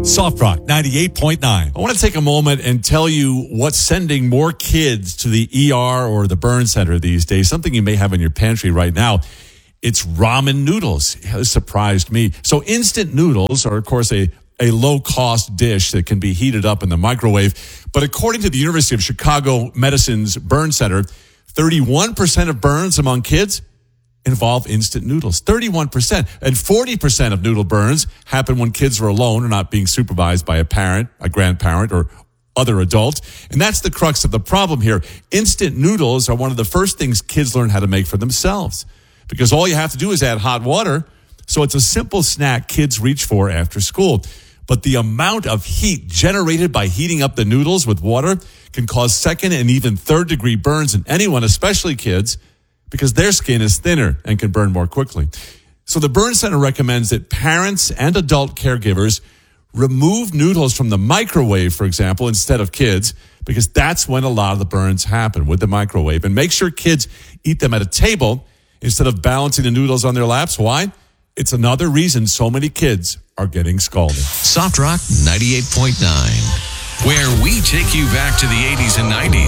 Soft Rock 98.9. I want to take a moment and tell you what's sending more kids to the ER or the burn center these days. Something you may have in your pantry right now. It's ramen noodles. It surprised me. So instant noodles are, of course, a low-cost dish that can be heated up in the microwave. But according to the University of Chicago Medicine's Burn Center, 31% of burns among kids involve instant noodles. 31%. And 40% of noodle burns happen when kids are alone or not being supervised by a parent, a grandparent, or other adult. And that's the crux of the problem here. Instant noodles are one of the first things kids learn how to make for themselves, because all you have to do is add hot water. So it's a simple snack kids reach for after school. But the amount of heat generated by heating up the noodles with water can cause second and even third degree burns in anyone, especially kids, because their skin is thinner and can burn more quickly. So the Burn Center recommends that parents and adult caregivers remove noodles from the microwave, for example, instead of kids, because that's when a lot of the burns happen, with the microwave. And make sure kids eat them at a table instead of balancing the noodles on their laps. Why? It's another reason so many kids are getting scalded. Soft Rock 98.9, where we take you back to the 80s and 90s.